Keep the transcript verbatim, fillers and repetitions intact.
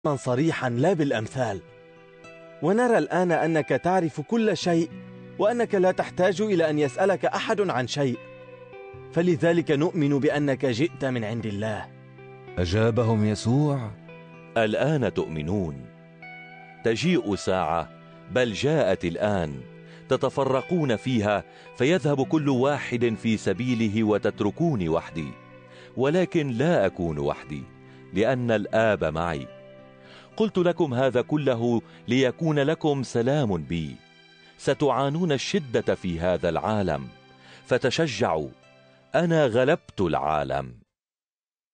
صريحا لا بالأمثال، ونرى الآن أنك تعرف كل شيء وأنك لا تحتاج إلى أن يسألك أحد عن شيء، فلذلك نؤمن بأنك جئت من عند الله. أجابهم يسوع: الآن تؤمنون؟ تجيء ساعة، بل جاءت الآن، تتفرقون فيها فيذهب كل واحد في سبيله وتتركوني وحدي، ولكن لا أكون وحدي لأن الآب معي. قلت لكم هذا كله ليكون لكم سلام بي. ستعانون الشدة في هذا العالم، فتشجعوا، أنا غلبت العالم.